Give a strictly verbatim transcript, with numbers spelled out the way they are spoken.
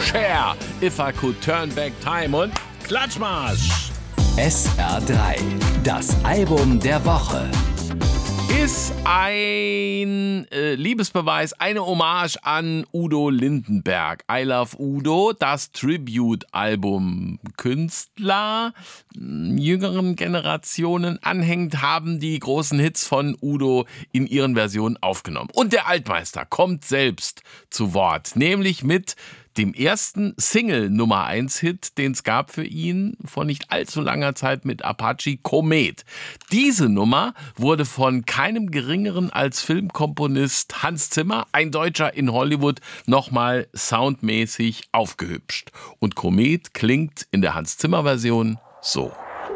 Cher, If I Could Turn Back Time und Klatschmarsch. S R drei, das Album der Woche. Ist ein äh, Liebesbeweis, eine Hommage an Udo Lindenberg. I Love Udo, das Tribute-Album. Künstler jüngeren Generationen anhängt, haben die großen Hits von Udo in ihren Versionen aufgenommen. Und der Altmeister kommt selbst zu Wort, nämlich mit dem ersten Single-Nummer eins Hit, den es gab für ihn vor nicht allzu langer Zeit mit Apache, Komet. Diese Nummer wurde von keinem geringeren als Filmkomponist Hans Zimmer, ein Deutscher in Hollywood, nochmal soundmäßig aufgehübscht. Und Komet klingt in der Hans Zimmer-Version so.